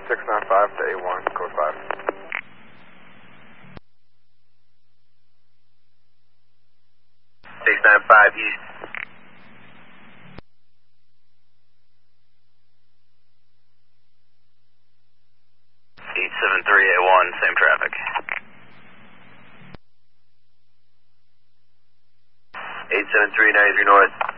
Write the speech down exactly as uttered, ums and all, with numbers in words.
six nine five to A one, code five. six nine five East. eight seven three A one, same traffic. eight seven three ninety-three North.